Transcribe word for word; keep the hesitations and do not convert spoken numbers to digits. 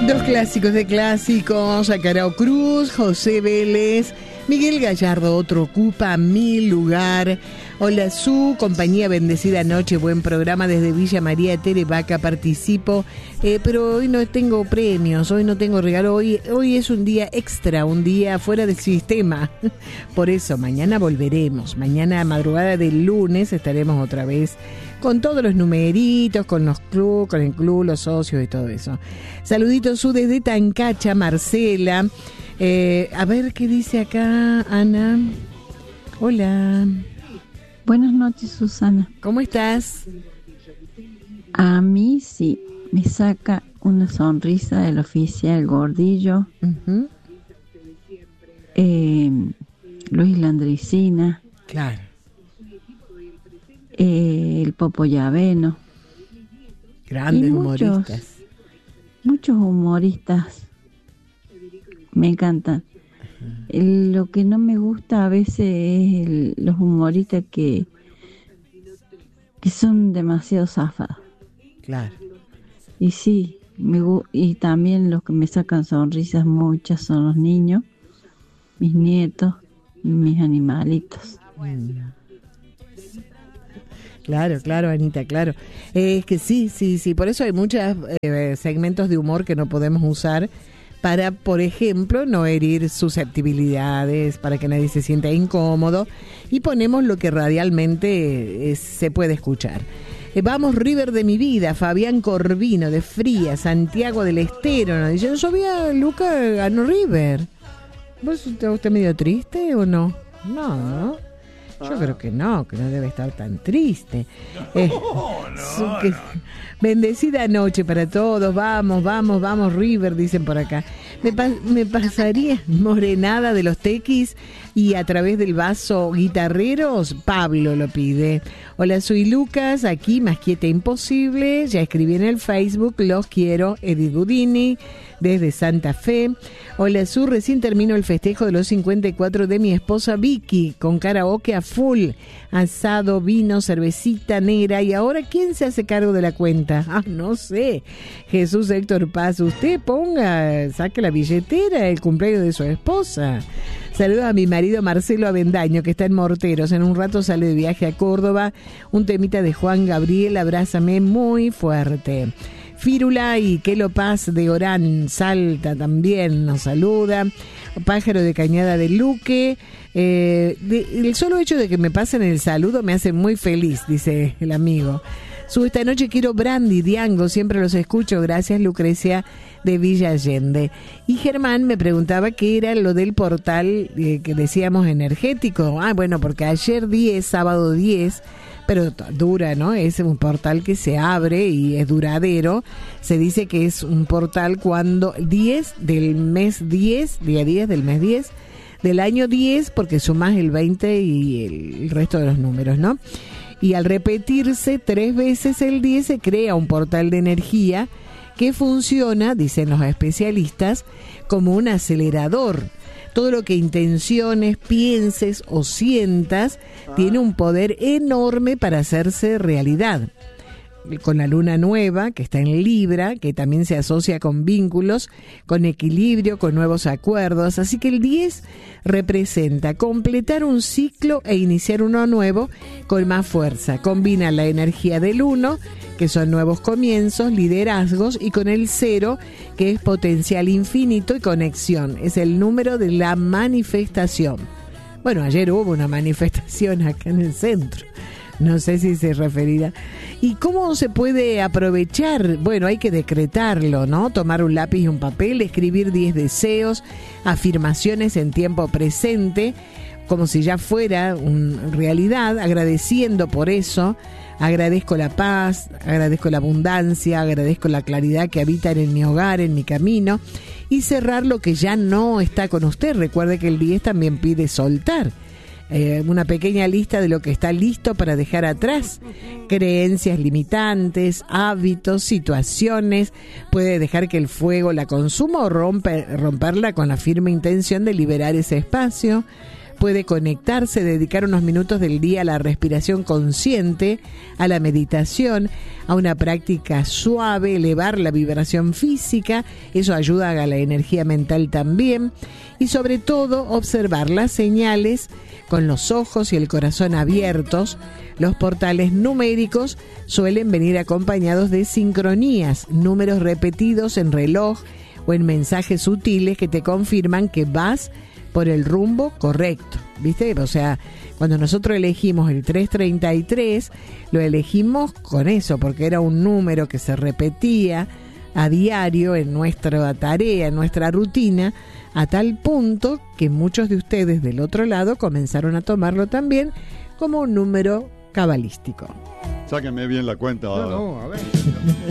Dos clásicos de clásicos, Acarao Cruz, José Vélez, Miguel Gallardo, otro ocupa mi lugar. Hola Su, compañía bendecida noche, buen programa desde Villa María Terevaca, participo, eh, pero hoy no tengo premios, hoy no tengo regalo, hoy, hoy es un día extra, un día fuera del sistema. Por eso, mañana volveremos, mañana madrugada del lunes estaremos otra vez con todos los numeritos, con los club, con el club, los socios y todo eso. Saluditos Su desde Tancacha, Marcela. Eh, a ver qué dice acá Ana. Hola. Buenas noches, Susana. ¿Cómo estás? A mí sí, me saca una sonrisa del oficial Gordillo, uh-huh. eh, Luis Landricina, claro, eh, el Popo Llaveno, grandes muchos, humoristas, muchos humoristas, me encantan. El, lo que no me gusta a veces es el, los humoristas que que son demasiado zafados. Claro. Y sí, me, y también los que me sacan sonrisas muchas son los niños, mis nietos, mis animalitos. Mm. Claro, claro, Anita, claro. Eh, es que sí, sí, sí. Por eso hay muchos eh, segmentos de humor que no podemos usar para, por ejemplo, no herir susceptibilidades, para que nadie se sienta incómodo, y ponemos lo que radialmente eh, se puede escuchar. Eh, vamos, River de mi vida, Fabián Corvino de Fría, Santiago del Estero, nos dicen, yo vi a Luca ganó River. ¿Vos está usted medio triste o no? No, ¿no? Yo creo que no, que no debe estar tan triste. Eh, no, no, que, no. Bendecida noche para todos, vamos, vamos, vamos River, dicen por acá. Me, pa- me pasaría morenada de los tequis y a través del vaso guitarreros, Pablo lo pide. Hola, soy Lucas, aquí más quieta imposible, ya escribí en el Facebook, los quiero, Edith Budini, desde Santa Fe. Hola, Sur, recién termino el festejo de los cincuenta y cuatro de mi esposa Vicky, con karaoke a full, asado, vino, cervecita negra, y ahora ¿quién se hace cargo de la cuenta? Ah, no sé. Jesús Héctor Paz, usted ponga, saque la billetera, el cumpleaños de su esposa. Saludos a mi marido Marcelo Avendaño, que está en Morteros. En un rato sale de viaje a Córdoba. Un temita de Juan Gabriel, abrázame muy fuerte. Fírula y Kelo Paz de Orán, Salta también nos saluda. Pájaro de Cañada de Luque. Eh, de, el solo hecho de que me pasen el saludo me hace muy feliz, dice el amigo. Subo esta noche, quiero Brandy, Diango, siempre los escucho, gracias Lucrecia de Villa Allende. Y Germán me preguntaba qué era lo del portal eh, que decíamos energético. Ah, bueno, porque ayer diez, sábado diez, pero dura, ¿no? Es un portal que se abre y es duradero. Se dice que es un portal cuando diez del mes diez, día diez del mes diez, del año diez, porque sumás el veinte y el resto de los números, ¿no? Y al repetirse tres veces el diez se crea un portal de energía que funciona, dicen los especialistas, como un acelerador. Todo lo que intenciones, pienses o sientas ah. tiene un poder enorme para hacerse realidad. Con la luna nueva, que está en Libra, que también se asocia con vínculos, con equilibrio, con nuevos acuerdos. Así que el diez representa completar un ciclo e iniciar uno nuevo con más fuerza. Combina la energía del uno, que son nuevos comienzos, liderazgos, y con el cero, que es potencial infinito y conexión. Es el número de la manifestación. Bueno, ayer hubo una manifestación acá en el centro. No sé si se referirá. ¿Y cómo se puede aprovechar? Bueno, hay que decretarlo, ¿no? Tomar un lápiz y un papel, escribir diez deseos, afirmaciones en tiempo presente, como si ya fuera una realidad, agradeciendo por eso. Agradezco la paz, agradezco la abundancia, agradezco la claridad que habitan en mi hogar, en mi camino, y cerrar lo que ya no está con usted. Recuerde que el diez también pide soltar. Eh, una pequeña lista de lo que está listo para dejar atrás, creencias limitantes, hábitos, situaciones. Puede dejar que el fuego la consuma o rompe, romperla con la firme intención de liberar ese espacio. puede conectarse, dedicar unos minutos del día a la respiración consciente, a la meditación, a una práctica suave, elevar la vibración física, eso ayuda a la energía mental también, y sobre todo observar las señales con los ojos y el corazón abiertos. Los portales numéricos suelen venir acompañados de sincronías, números repetidos en reloj o en mensajes sutiles que te confirman que vas por el rumbo correcto, ¿viste? O sea, cuando nosotros elegimos el trescientos treinta y tres, lo elegimos con eso, porque era un número que se repetía a diario en nuestra tarea, en nuestra rutina, a tal punto que muchos de ustedes del otro lado comenzaron a tomarlo también como un número cabalístico. Sáquenme bien la cuenta ahora. No, no, a ver.